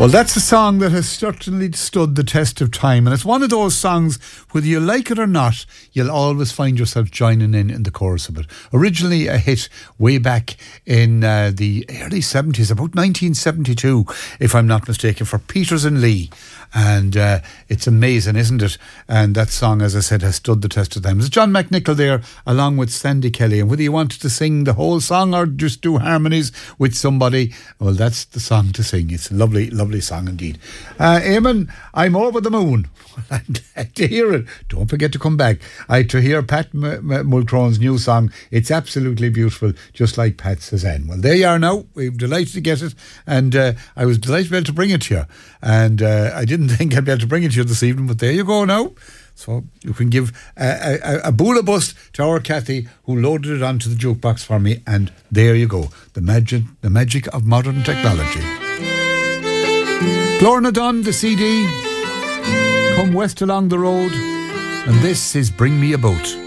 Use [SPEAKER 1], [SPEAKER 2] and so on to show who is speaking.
[SPEAKER 1] Well, that's a song that has certainly stood the test of time, and it's one of those songs, whether you like it or not, you'll always find yourself joining in the chorus of it. Originally a hit way back in the early 70s, about 1972, if I'm not mistaken, for Peters and Lee. And it's amazing, isn't it? And that song, as I said, has stood the test of time. There's John McNichol there, along with Sandy Kelly. And whether you wanted to sing the whole song or just do harmonies with somebody, well, that's the song to sing. It's a lovely, lovely song indeed. Eamon, I'm over the moon. I'm glad to hear it. Don't forget to come back. To hear Pat Mulcrone's new song. It's absolutely beautiful, just like Pat Cezanne. Well, there you are now. We're delighted to get it. And I was delighted to be able to bring it to you. And I didn't think I'd be able to bring it to you this evening, but there you go now. So you can give a boola bust to our Kathy, who loaded it onto the jukebox for me, and there you go. The magic of modern technology. Lorna Dunn, the CD, Come West Along the Road, and this is Bring Me a Boat.